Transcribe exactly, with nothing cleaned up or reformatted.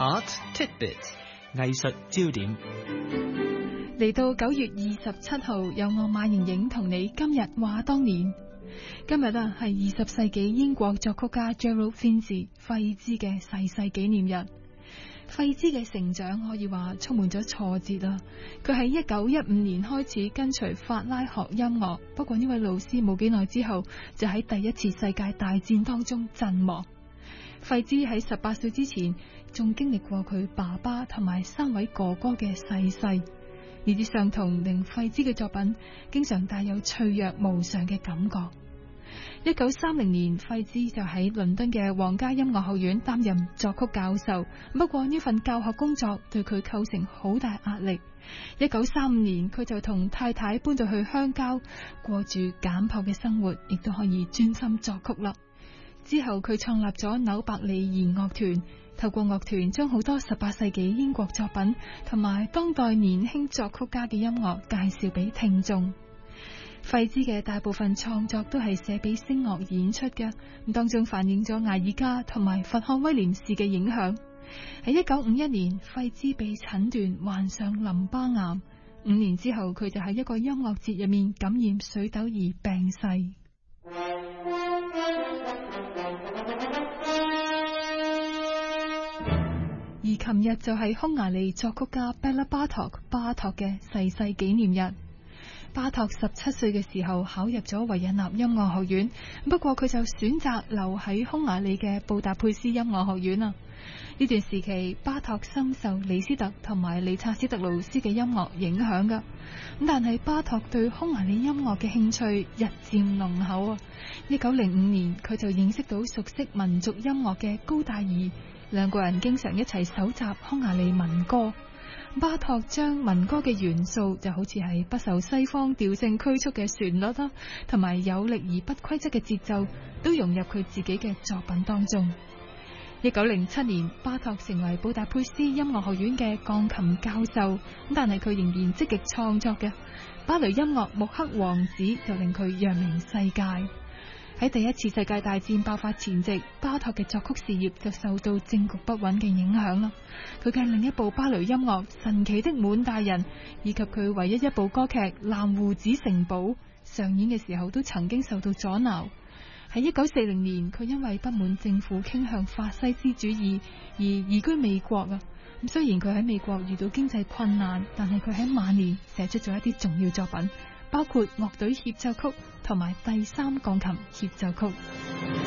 Art Tidbit 藝術焦點。 嚟到九月二十七號，有我馬盈盈同你今日話當年。今日啊係二十世紀英國作曲家 Gerald Finzi 費茲嘅逝世紀念日。費茲嘅成長可以話充滿咗挫折啦。佢喺一九一五年開始跟隨法拉學音樂，不過呢位老師冇幾耐之後就喺第一次世界大戰當中陣亡。費茲喺十八歲之前仲經歷過佢爸爸同埋三位哥哥嘅逝世，呢啲傷痛令費茲嘅作品經常帶有脆弱無常嘅感覺。一九三零年，費茲就喺倫敦嘅皇家音樂學院擔任作曲教授，不過呢份教學工作對佢構成好大壓力。一九三五年，佢就同太太搬到去鄉郊，過住簡樸嘅生活，亦都可以專心作曲啦。之後佢創立咗紐伯里兒樂團，透過樂團將好多十八世紀英國作品同埋當代年輕作曲家嘅音樂介紹俾聽眾。費茲嘅大部分創作都係寫俾聲樂演出嘅，當中反映咗艾爾加同埋佛漢威廉士嘅影響。喺一九五一年，費茲被診斷患上淋巴癌，五年之後佢就喺一個音樂節入面感染水痘而病逝。而琴日就係匈牙利作曲家 Béla Bartók 巴托嘅逝世紀念日。巴托十七歲嘅時候考入咗維也納音樂學院，不過佢就選擇留喺匈牙利嘅布達佩斯音樂學院啊。呢段時期，巴托深受李斯特同埋理察斯特勞斯嘅音樂影響噶，咁但係巴托對匈牙利音樂嘅興趣日漸濃厚啊。一九零五年，佢就認識到熟悉民族音樂嘅高大兒，兩個人經常一齊搜集匈牙利民歌。巴托將民歌嘅元素就好似係不受西方調性拘束嘅旋律啦，同埋有力而不規則嘅節奏，都融入佢自己嘅作品當中。一九零七年，巴托成為布達佩斯音樂學院嘅鋼琴教授，但係佢仍然積極創作嘅芭蕾音樂《穆克王子》就令佢揚名世界。喺第一次世界大戰爆發前夕，巴托嘅作曲事業就受到政局不穩嘅影響啦。佢嘅另一部芭蕾音樂《神奇的滿大人》，以及佢唯一一部歌劇《藍鬍子城堡》上演嘅時候，都曾經受到阻撓。喺一九四零年，佢因為不滿政府傾向法西斯主義而移居美國啊。咁雖然佢喺美國遇到經濟困難，但係佢喺晚年寫出咗一啲重要作品，包括樂隊協奏曲同埋第三鋼琴協奏曲。